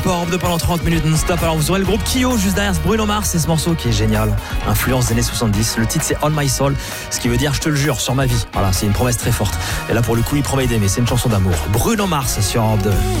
Europe 2 pendant 30 minutes non-stop. Alors vous aurez le groupe Kyo juste derrière Bruno Mars et ce morceau qui est génial, influence des années 70. Le titre c'est On My Soul, ce qui veut dire je te le jure sur ma vie. Voilà, c'est une promesse très forte. Et là pour le coup il promet d'aimer, c'est une chanson d'amour. Bruno Mars sur Europe 2.